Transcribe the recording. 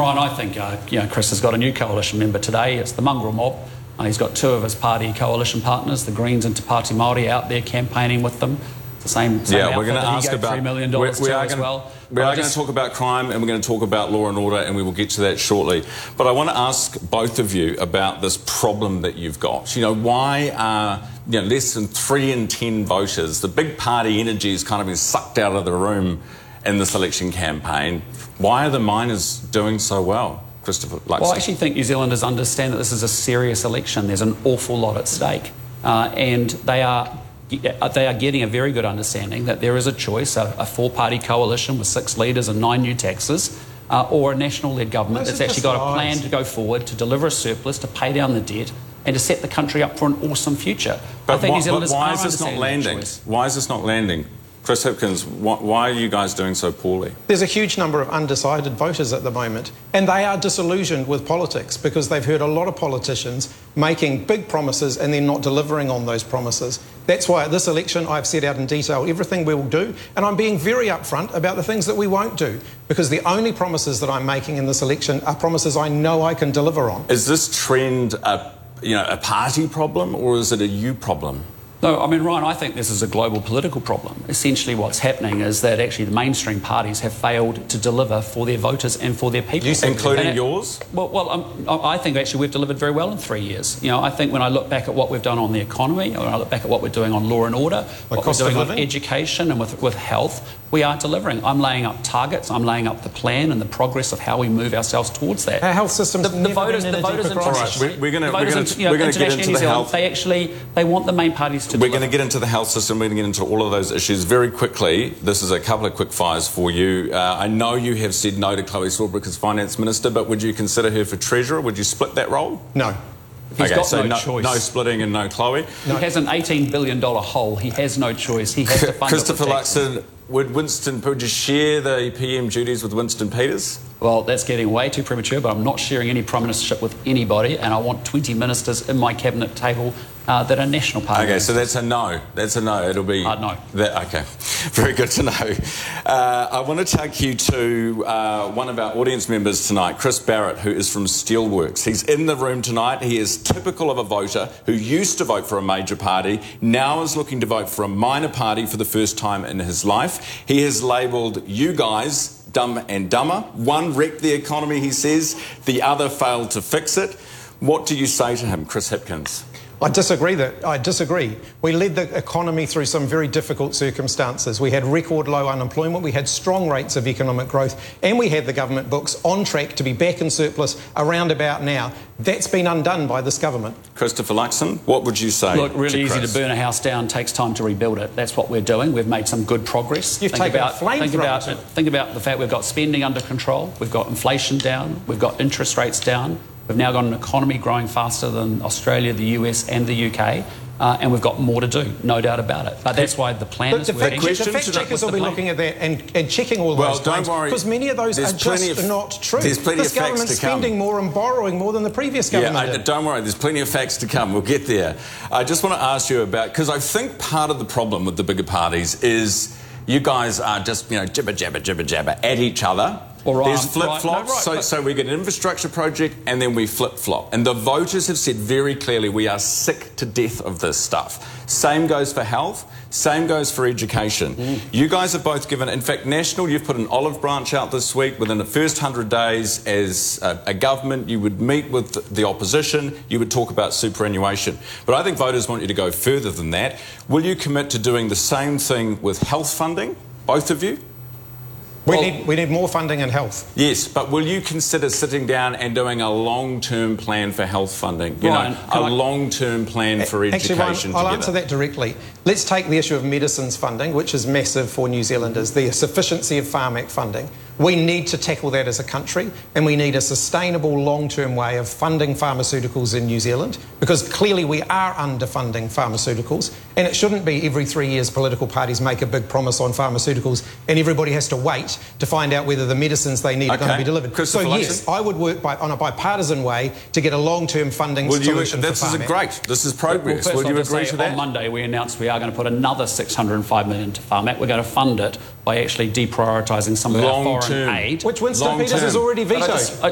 Ryan, I think Chris has got a new coalition member today. It's the Mongrel Mob. He's got two of his party coalition partners, the Greens and Te Pāti Māori, out there campaigning with them. It's the same yeah, we're going to ask about $3 million to as well. We are going to talk about crime and we're going to talk about law and order, and we will get to that shortly. But I want to ask both of you about this problem that you've got. Why are less than 3 in 10 voters, the big party energy has kind of been sucked out of the room in this election campaign? Why are the miners doing so well? Christopher Luxon. Well, I actually think New Zealanders understand that this is a serious election. There's an awful lot at stake. And they are getting a very good understanding that there is a choice, a four-party coalition with 6 leaders and 9 new taxes, or a national-led government that's actually got a plan to go forward, to deliver a surplus, to pay down the debt, and to set the country up for an awesome future. But why is this not landing? Why is this not landing? Chris Hipkins, why are you guys doing so poorly? There's a huge number of undecided voters at the moment, and they are disillusioned with politics because they've heard a lot of politicians making big promises and then not delivering on those promises. That's why at this election I've set out in detail everything we will do, and I'm being very upfront about the things that we won't do, because the only promises that I'm making in this election are promises I know I can deliver on. Is this trend a party problem, or is it a you problem? No, I mean, Ryan, I think this is a global political problem. Essentially what's happening is that actually the mainstream parties have failed to deliver for their voters and for their people. Including yours? Well, I think actually we've delivered very well in 3 years. I think when I look back at what we've done on the economy, or I look back at what we're doing on law and order, what we're doing with education and with health, we are delivering. I'm laying up targets, I'm laying up the plan and the progress of how we move ourselves towards that. Our health system's the voters internationally, we're going to get into the health. They want the main parties to We're going to get into the health system. We're going to get into all of those issues very quickly. This is a couple of quick fires for you. I know you have said no to Chloe Swarbrick as Finance Minister, but would you consider her for Treasurer? Would you split that role? No. He's got no choice. No splitting and no Chloe. No. He has an $18 billion hole. He has no choice. He has to fund Christopher Luxon, would you share the PM duties with Winston Peters? Well, that's getting way too premature, but I'm not sharing any prime ministership with anybody, and I want 20 ministers in my cabinet table that are national party ministers. So that's a no. That's a no. It'll be... no. Okay. Very good to know. I want to take you to one of our audience members tonight, Chris Barrett, who is from Steelworks. He's in the room tonight. He is typical of a voter who used to vote for a major party, now is looking to vote for a minor party for the first time in his life. He has labelled you guys dumb and dumber. One wrecked the economy, he says. The other failed to fix it. What do you say to him, Chris Hipkins? I disagree. We led the economy through some very difficult circumstances. We had record low unemployment, we had strong rates of economic growth, and we had the government books on track to be back in surplus around about now. That's been undone by this government. Christopher Luxon, what would you say? Look, really easy to burn a house down, takes time to rebuild it. That's what we're doing. We've made some good progress. Think about the fact we've got spending under control, we've got inflation down, we've got interest rates down. We've now got an economy growing faster than Australia, the US and the UK, and we've got more to do, no doubt about it. But that's why the plan is working. The fact checkers will be looking at that and checking all those claims, because many of those are just not true. There's plenty of facts to come. This government's spending more and borrowing more than the previous government did. Don't worry, there's plenty of facts to come. We'll get there. I just want to ask you about, because I think part of the problem with the bigger parties is you guys are just, jibber, jabber, jibber, jabber at each other. There's flip-flops, so we get an infrastructure project and then we flip-flop. And the voters have said very clearly we are sick to death of this stuff. Same goes for health, same goes for education. You guys have both given, in fact, National, you've put an olive branch out this week. Within the first 100 days as a government, you would meet with the opposition, you would talk about superannuation. But I think voters want you to go further than that. Will you commit to doing the same thing with health funding, both of you? We need more funding in health. Yes, but will you consider sitting down and doing a long-term plan for health funding? A long-term plan for education Ryan, I'll answer that directly. Let's take the issue of medicines funding, which is massive for New Zealanders, the sufficiency of Pharmac funding. We need to tackle that as a country, and we need a sustainable long-term way of funding pharmaceuticals in New Zealand, because clearly we are underfunding pharmaceuticals, and it shouldn't be every 3 years political parties make a big promise on pharmaceuticals and everybody has to wait to find out whether the medicines they need are going to be delivered. So yes, I would work on a bipartisan way to get a long-term funding solution for Pharmac. This is progress. Well, would you agree to that? On Monday we announced we are going to put another $605 million to Pharmac. We're going to fund it by actually deprioritising some of our foreign aid. Which Winston Peters has already vetoed.